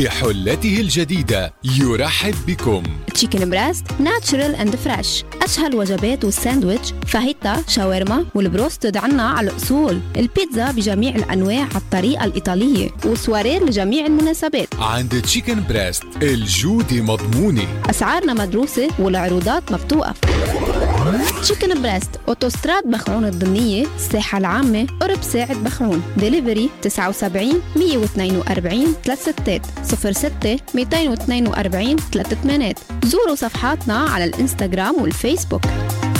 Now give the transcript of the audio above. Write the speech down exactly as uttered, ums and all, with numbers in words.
بحلته الجديدة يرحب بكم. تشيكن بريست ناتشرال اند فريش، أشهى الوجبات والساندويتش، فاهيتا، شاورما والبروستد عنا على الأصول، البيتزا بجميع الأنواع على الطريقة الإيطالية، وسوارير لجميع المناسبات. عند تشيكن بريست الجودة مضمونة، أسعارنا مدروسة والعروضات ما بتوقف. تشيكن بريست أوتوستراد بخعون الضمنية، الساحة العامة، قرب ساعة بخعون. ديليفري تسعة وسبعين مية واثنين وأربعين ثلاثة ستات صفر ستة مئتين واثنين وأربعين ثلاثة ثمانيات. زوروا صفحاتنا على الانستغرام والفيسبوك.